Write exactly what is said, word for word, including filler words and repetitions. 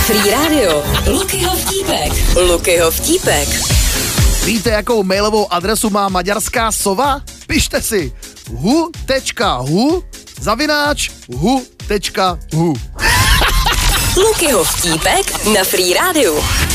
Free Radio. Lukyho vtípek. Lukyho vtípek. Víte, jakou mailovou adresu má maďarská sova? Pište si hu.hu zavináč hu.hu. Lukyho vtípek na Free Radio.